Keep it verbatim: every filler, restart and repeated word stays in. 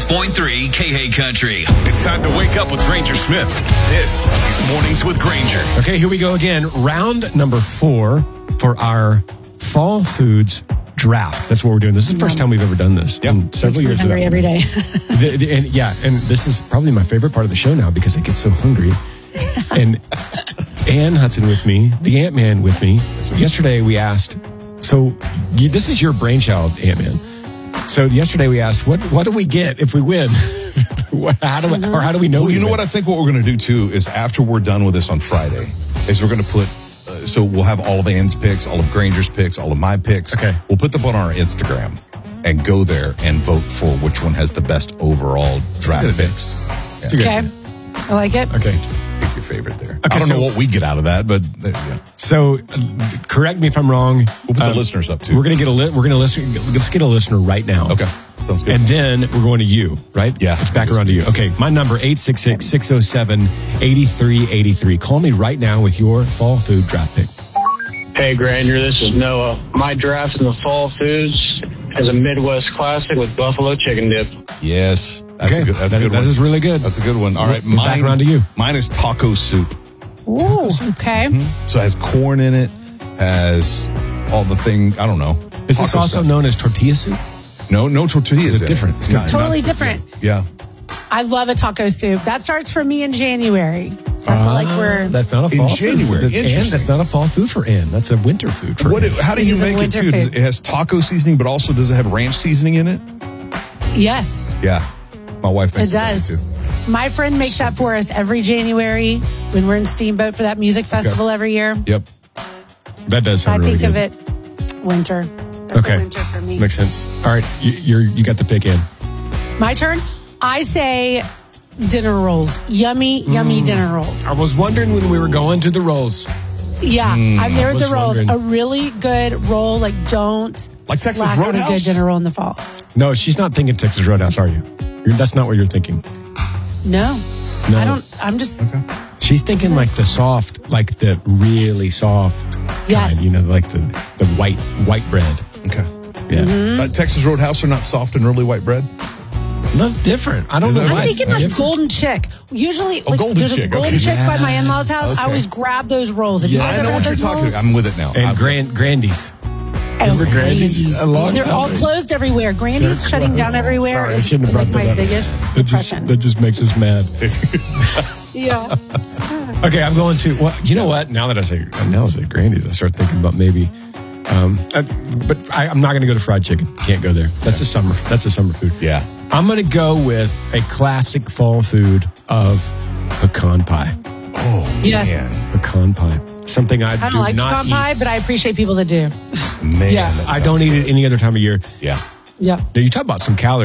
six point three K A Country. It's time to wake up with Granger Smith. This is Mornings with Granger. Okay, here we go again. Round number four for our fall foods draft. That's what we're doing. This is the first time we've ever done this. Yep. In several years. Hungry every day. the, the, and yeah, and this is probably my favorite part of the show now because I get so hungry. And Ann Hudson with me, the Ant-Man with me. Yesterday we asked, so you, this is your brainchild, Ant-Man. So yesterday we asked, what what do we get if we win? how do we, or how do we know? Well, we you know win? what I think what we're going to do too is after we're done with this on Friday, is we're going to put, uh, so we'll have all of Ann's picks, all of Granger's picks, all of my picks. Okay. We'll put them on our Instagram and go there and vote for which one has the best overall draft good idea. picks. It's a good Okay. idea. I like it. Okay. Pick your favorite there. Okay, I don't so- know what we get out of that, but uh, yeah. So, uh, correct me if I'm wrong. We'll put the Um, listeners up too. We're gonna get a li- we're gonna listen. Let's get a listener right now. Okay. Sounds good. And then we're going to you, right? Yeah. It's back around to you. Okay. My number, eight six six, six oh seven, eight three eight three. Call me right now with your fall food draft pick. Hey, Granger, this is Noah. My draft in the fall foods is a Midwest classic with buffalo chicken dip. Yes. That's Okay. a good, that's That- a good that one. is really good. That's a good one. All right. We're back Mine, around to you. Mine is taco soup. Ooh, okay. So it has corn in it, has all the thing, I don't know. Is this taco also stuff. known as tortilla soup? No, no tortillas. Is it in different? It's Not- Totally not- different. Yeah. I love a taco soup. That starts for me in January. So I feel like we're. That's not a In fall January. food. For, Interesting. and that's not a fall food for Ann. That's a winter food for What? Ann. How do It you is a make it winter too? Does food. it has taco seasoning, but also does it have ranch seasoning in it? Yes, Yeah. My wife makes it it that way, does. too. My friend makes that for us every January when we're in Steamboat for that music festival every year. Yep. That does So I sound really think good. of it winter. That's Okay. a winter for me. Makes sense. All right. You, you're, you got the pick in. My turn. I say dinner rolls. Yummy, yummy Mm. dinner rolls. I was wondering when we were going to the rolls. Yeah, I've never was the rolls. wondering. A really good roll. Like don't Like Texas slack on a Roadhouse? good dinner roll in the fall. No, she's not thinking Texas Roadhouse, are you? You're, that's not what you're thinking. No, No. I don't. I'm just. She's thinking like the soft, like the really soft Yes. kind, you know, like the, the white white bread. Okay. Yeah. Mm-hmm. Uh, Texas Roadhouse are not soft and really white bread? That's different. I don't Is know that why I'm it's thinking like different. Golden Chick. Usually, like, Golden there's Chick, a Golden okay. Chick by my Yes. in-laws' house. Okay. I always grab those rolls. Have you Yeah. guys I ever know had what you're those talking rolls? about. I'm with it now. And I'm- Grand Grandy's. Oh, Remember Grandy's? Grandy's. A long They're time all ago. closed everywhere. Grandy's They're shutting down closed. everywhere. Sorry, I is, shouldn't have brought like that my up. biggest That just, depression. that just makes us mad. Yeah. Okay, I'm going to. Well, you know what? Now that I say, now I say Grandy's, I start thinking about maybe. Um, uh, but I, I'm not going to go to fried chicken. Can't go there. That's a summer. That's a summer food. Yeah. I'm going to go with a classic fall food of pecan pie. Oh, Yes. Pecan pie. Something I, I do don't like not pecan eat. pie, but I appreciate people that do. man. Yeah, that I sounds don't eat good. it any other time of year. Yeah. Yeah. Now, you talk about some calories.